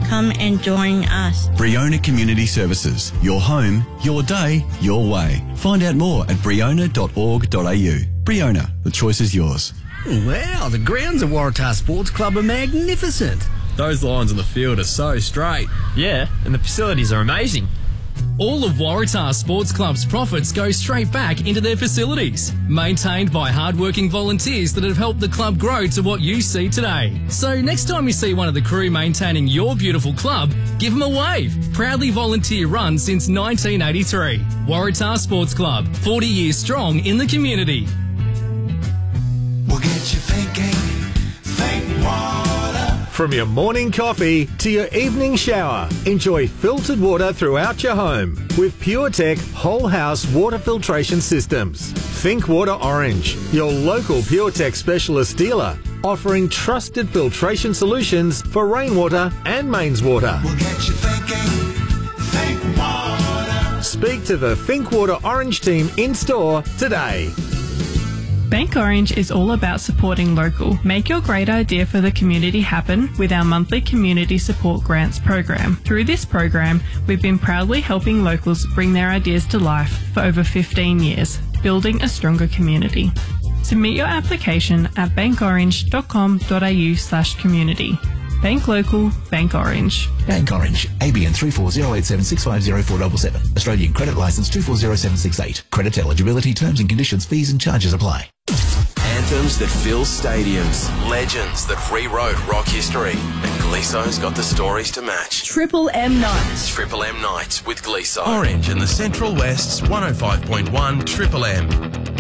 Come and join us. Briona Community Services. Your home, your day, your way. Find out more at briona.org.au. Briona, the choice is yours. Wow, the grounds at Waratah Sports Club are magnificent. Those lines on the field are so straight. Yeah, and the facilities are amazing. All of Waratah Sports Club's profits go straight back into their facilities, maintained by hard-working volunteers that have helped the club grow to what you see today. So next time you see one of the crew maintaining your beautiful club, give them a wave. Proudly volunteer run since 1983. Waratah Sports Club, 40 years strong in the community. We'll get you thinking, think water. From your morning coffee to your evening shower, enjoy filtered water throughout your home with PureTech whole house water filtration systems. Think Water Orange, your local PureTech specialist dealer, offering trusted filtration solutions for rainwater and mains water. We'll get you thinking, think water. Speak to the Think Water Orange team in store today. Bank Orange is all about supporting local. Make your great idea for the community happen with our monthly Community Support Grants program. Through this program, we've been proudly helping locals bring their ideas to life for over 15 years, building a stronger community. Submit your application at bankorange.com.au/community. Bank local, Bank Orange. Bank Orange, ABN 340876504777. Australian Credit Licence 240768. Credit eligibility, terms and conditions, fees and charges apply. Anthems that fill stadiums, legends that rewrote rock history, and Gleeso's got the stories to match. Triple M Nights. Triple M Nights with Gleeso. Orange and the Central West's 105.1 Triple M.